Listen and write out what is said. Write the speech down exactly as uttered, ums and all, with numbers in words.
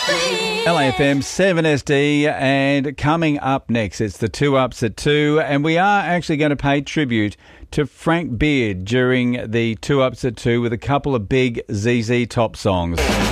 L A F M seven S D, and coming up next, it's the Two Ups at Two, and we are actually going to pay tribute to Frank Beard during the Two Ups at Two with a couple of big Z Z Top songs.